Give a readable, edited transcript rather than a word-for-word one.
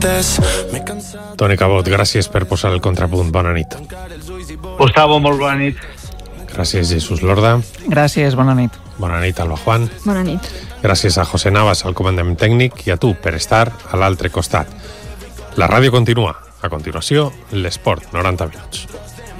Toni Cabot, gràcies per posar el contrapunt. Bona nit. Gustavo, molt bona nit. Gràcies, Jesús Lorda. Gràcies, bona nit. Bona nit, Alba Juan. Bona nit. Gràcies a José Navas, al comandament tècnic, i a tu per estar a l'altre costat. La ràdio continua. A continuació, l'Esport 90 minuts.